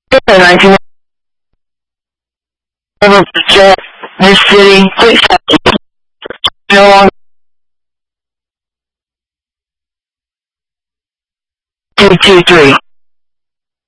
19 jet, this city, please no longer 223.